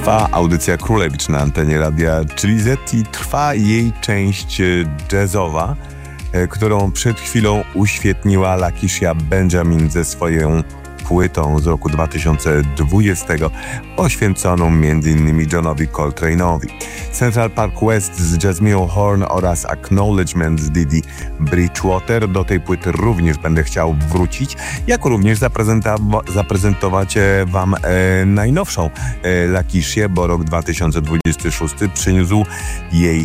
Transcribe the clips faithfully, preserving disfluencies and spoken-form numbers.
Trwa audycja Królewicz na antenie Radia Chili Z i trwa jej część jazzowa, którą przed chwilą uświetniła Lakeisha Benjamin ze swoją płytą z roku dwa tysiące dwudziestego, poświęconą m.in. Johnowi Coltrane'owi. Central Park West z Jasmine Horn oraz Acknowledgement z Didi Bridgewater. Do tej płyty również będę chciał wrócić, jak również zaprezenta- zaprezentować wam e, najnowszą e, Lakeishię, bo rok dwa tysiące dwudziesty szósty przyniósł jej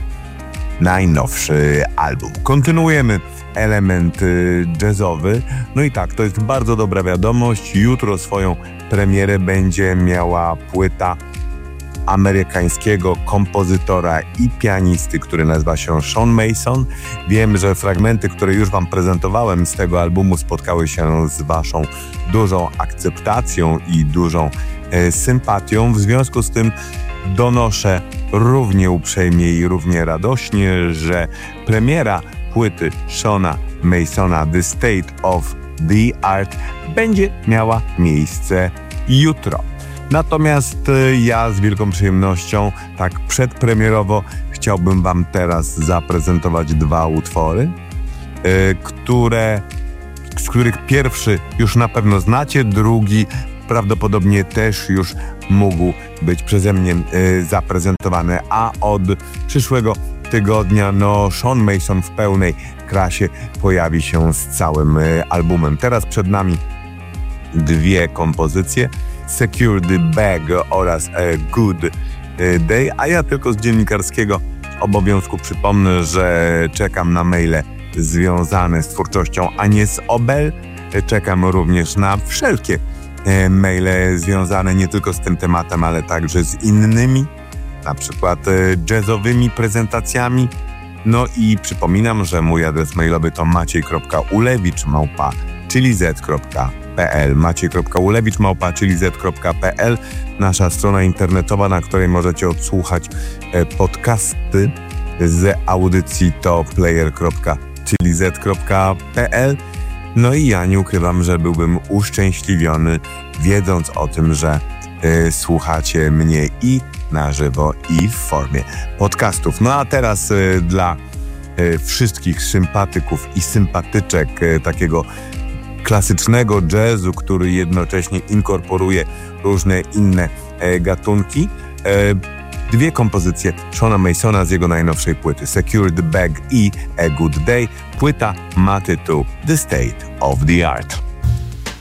najnowszy album. Kontynuujemy element y, jazzowy. No i tak, to jest bardzo dobra wiadomość. Jutro swoją premierę będzie miała płyta amerykańskiego kompozytora i pianisty, który nazywa się Sean Mason. Wiem, że fragmenty, które już wam prezentowałem z tego albumu, spotkały się z waszą dużą akceptacją i dużą e, sympatią. W związku z tym donoszę równie uprzejmie i równie radośnie, że premiera płyty Seana Masona The State of the Art będzie miała miejsce jutro. Natomiast ja z wielką przyjemnością, tak przedpremierowo, chciałbym wam teraz zaprezentować dwa utwory, yy, które, z których pierwszy już na pewno znacie, drugi prawdopodobnie też już mógł być przeze mnie yy, zaprezentowany, a od przyszłego tygodnia no Sean Mason w pełnej krasie pojawi się z całym y, albumem. Teraz przed nami dwie kompozycje, Secure the Bag oraz A Good Day, a ja tylko z dziennikarskiego obowiązku przypomnę, że czekam na maile związane z twórczością Agnes Obel. Czekam również na wszelkie y, maile związane nie tylko z tym tematem, ale także z innymi, na przykład y, jazzowymi prezentacjami. No i przypominam, że mój adres mailowy to maciej kropka ulewicz małpa chilliz kropka p l maciej kropka ulewicz małpa chilliz kropka p l. Nasza strona internetowa, na której możecie odsłuchać e, podcasty z audycji to player kropka chilliz kropka p l. No i ja nie ukrywam, że byłbym uszczęśliwiony, wiedząc o tym, że e, słuchacie mnie i na żywo i w formie podcastów. No a teraz y, dla y, wszystkich sympatyków i sympatyczek y, takiego klasycznego jazzu, który jednocześnie inkorporuje różne inne y, gatunki, y, dwie kompozycje Seana Masona z jego najnowszej płyty Secure the Bag i A Good Day. Płyta ma tytuł The State of the Art.